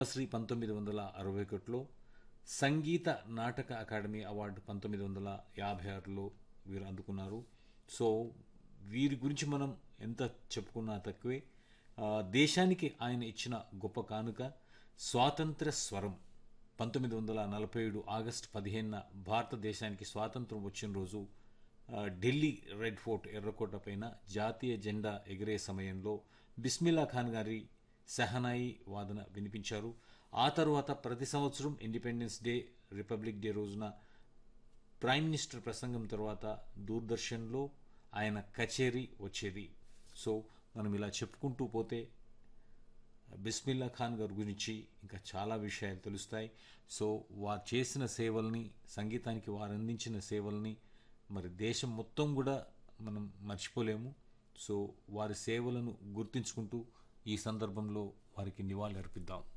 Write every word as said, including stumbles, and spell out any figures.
శ్రీ పంతొమ్మిది వందల అరవై ఒకటిలో సంగీత నాటక అకాడమీ అవార్డు పంతొమ్మిది వందల యాభై ఆరులో వీరు అందుకున్నారు. సో వీరి గురించి మనం ఎంత చెప్పుకున్నా తక్కువే. ఆ, దేశానికి ఆయన ఇచ్చిన గొప్ప కానుక స్వాతంత్ర స్వరం. పంతొమ్మిది వందల నలభై ఏడు ఆగస్టు పదిహేనున భారతదేశానికి స్వాతంత్రం వచ్చిన రోజు ఆ, ఢిల్లీ రెడ్ ఫోర్ట్ ఎర్రకోట పైన జాతీయ జెండా ఎగిరే సమయంలో బిస్మిల్లా ఖాన్ గారి సహనాయి వాదన వినిపించారు. ఆ తర్వాత ప్రతి సంవత్సరం ఇండిపెండెన్స్ డే, రిపబ్లిక్ డే రోజున ప్రైమ్ మినిస్టర్ ప్రసంగం తర్వాత దూరదర్శన్లో ఆయన కచేరీ వచ్చేది. సో మనం ఇలా చెప్పుకుంటూ పోతే బిస్మిల్లా ఖాన్ గారి గురించి ఇంకా చాలా విషయాలు తెలుస్తాయి. సో వారు చేసిన సేవల్ని, సంగీతానికి వారు అందించిన సేవల్ని మరి దేశం మొత్తం కూడా మనం మర్చిపోలేము. సో వారి సేవలను గుర్తించుకుంటూ ఈ సందర్భంలో వారికి నివాళులు అర్పిద్దాం.